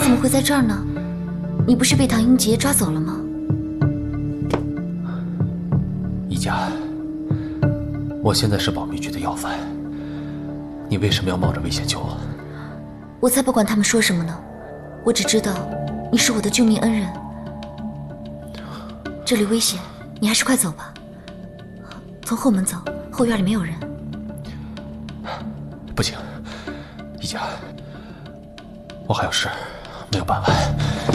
怎么会在这儿呢？你不是被唐英杰抓走了吗？ 一家，我现在是保密局的要犯，你为什么要冒着危险救我？ 我才不管他们说什么呢，我只知道你是我的救命恩人。这里危险，你还是快走吧。从后门走，后院里没有人。 不行，一家，我还有事没有办完。